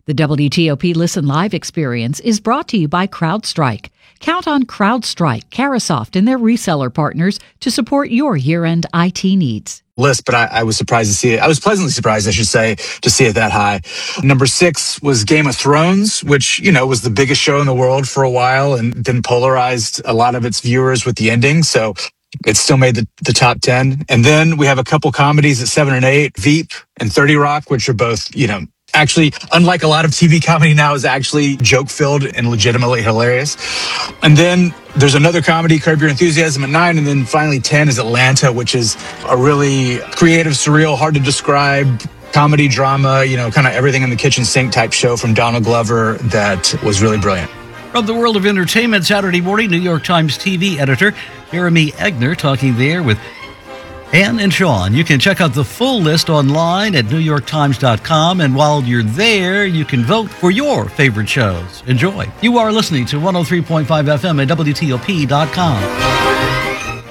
The WTOP Listen Live experience is brought to you by CrowdStrike. Count on CrowdStrike, Carasoft, and their reseller partners to support your year-end IT needs. List, but I was surprised to see it. I was pleasantly surprised, I should say, to see it that high. Number 6 was Game of Thrones, which, was the biggest show in the world for a while and then polarized a lot of its viewers with the ending. So it still made the top 10. And then we have a couple comedies at 7 and 8, Veep and 30 Rock, which are both, actually, unlike a lot of TV comedy now, is actually joke-filled and legitimately hilarious. And then there's another comedy, Curb Your Enthusiasm, at 9. And then finally 10 is Atlanta, which is a really creative, surreal, hard to describe comedy drama, kind of everything in the kitchen sink type show from Donald Glover that was really brilliant. From the world of entertainment, Saturday morning, New York Times TV editor Jeremy Egner talking there with Ann and Sean. You can check out the full list online at NewYorkTimes.com. And while you're there, you can vote for your favorite shows. Enjoy. You are listening to 103.5 FM at WTOP.com.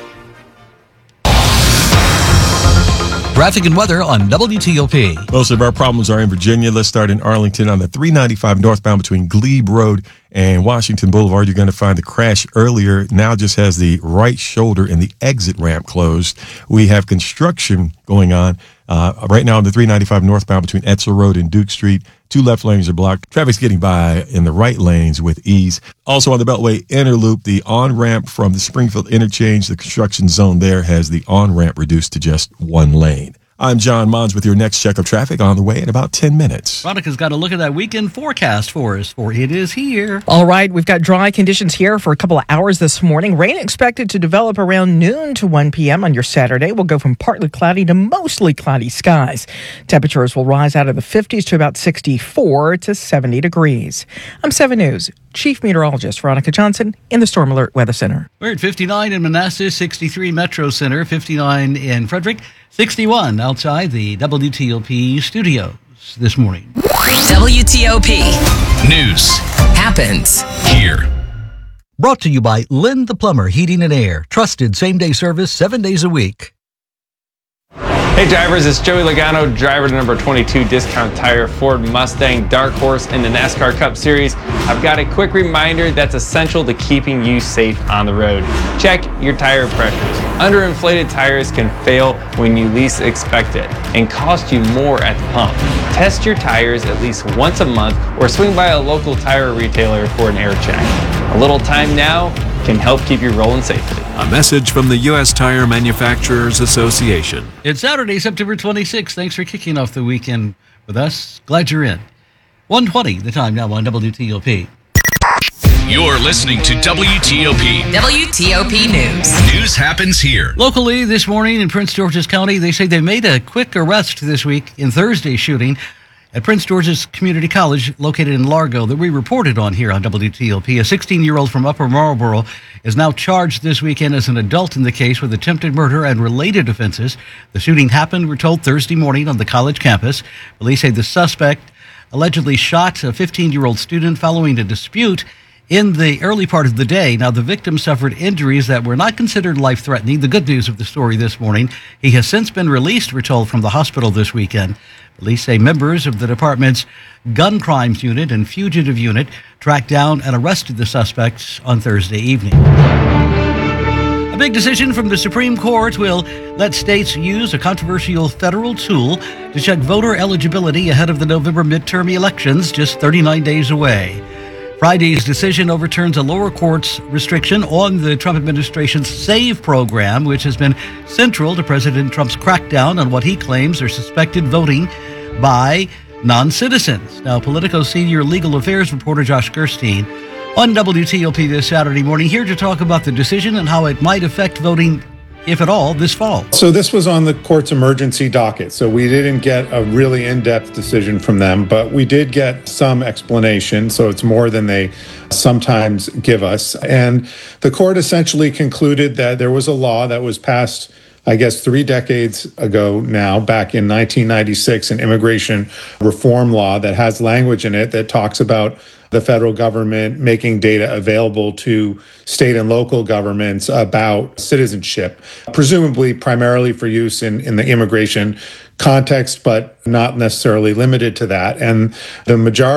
Traffic and weather on WTOP. Most of our problems are in Virginia. Let's start in Arlington on the 395 northbound between Glebe Road and Washington Boulevard. You're going to find the crash earlier. Now just has the right shoulder and the exit ramp closed. We have construction going on right now on the 395 northbound between Etzel Road and Duke Street. 2 left lanes are blocked. Traffic's getting by in the right lanes with ease. Also on the Beltway Inner Loop, the on-ramp from the Springfield Interchange, the construction zone there has the on-ramp reduced to just 1 lane. I'm John Mons with your next check of traffic on the way in about 10 minutes. Veronica's got a look at that weekend forecast for us, for it is here. All right, we've got dry conditions here for a couple of hours this morning. Rain expected to develop around noon to 1 p.m. on your Saturday. We'll go from partly cloudy to mostly cloudy skies. Temperatures will rise out of the 50s to about 64 to 70 degrees. I'm 7 News Chief Meteorologist Veronica Johnson in the Storm Alert Weather Center. We're at 59 in Manassas, 63 Metro Center, 59 in Frederick, 61 outside the WTOP studios this morning. WTOP News happens here. Brought to you by Lynn the Plumber Heating and Air. Trusted same-day service 7 days a week. Hey drivers, it's Joey Logano, driver to number 22 Discount Tire Ford Mustang Dark Horse in the NASCAR Cup Series. I've got a quick reminder that's essential to keeping you safe on the road. Check your tire pressures. Underinflated tires can fail when you least expect it and cost you more at the pump. Test your tires at least once a month or swing by a local tire retailer for an air check. A little time now can help keep you rolling safely. A message from the U.S. Tire Manufacturers Association. It's Saturday, September 26th. Thanks for kicking off the weekend with us. Glad you're in. 1:20, the time now on WTOP. You're listening to WTOP. WTOP News. News happens here. Locally this morning in Prince George's County, they say they made a quick arrest this week in Thursday's shooting at Prince George's Community College, located in Largo, that we reported on here on WTOP. A 16-year-old from Upper Marlboro is now charged this weekend as an adult in the case with attempted murder and related offenses. The shooting happened, we're told, Thursday morning on the college campus. Police say the suspect allegedly shot a 15-year-old student following a dispute in the early part of the day. Now, the victim suffered injuries that were not considered life-threatening. The good news of the story this morning, he has since been released, we're told, from the hospital this weekend. Police say members of the department's gun crimes unit and fugitive unit tracked down and arrested the suspects on Thursday evening. A big decision from the Supreme Court will let states use a controversial federal tool to check voter eligibility ahead of the November midterm elections, just 39 days away. Friday's decision overturns a lower court's restriction on the Trump administration's SAVE program, which has been central to President Trump's crackdown on what he claims are suspected voting by non-citizens. Now, Politico senior legal affairs reporter Josh Gerstein on WTOP this Saturday morning, here to talk about the decision and how it might affect voting, if at all, this fall. So this was on the court's emergency docket. So we didn't get a really in-depth decision from them, but we did get some explanation. So it's more than they sometimes give us. And the court essentially concluded that there was a law that was passed, I guess, 3 decades ago now, back in 1996, an immigration reform law that has language in it that talks about the federal government making data available to state and local governments about citizenship, presumably primarily for use in the immigration context, but not necessarily limited to that. And the majority